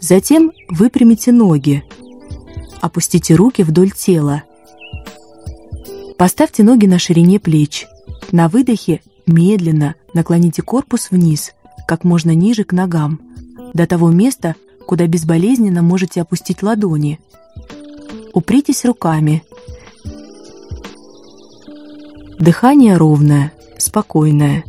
Затем выпрямите ноги. Опустите руки вдоль тела. Поставьте ноги на ширине плеч. На выдохе медленно наклоните корпус вниз, как можно ниже к ногам, до того места, куда безболезненно можете опустить ладони. Упритесь руками. Дыхание ровное, спокойное.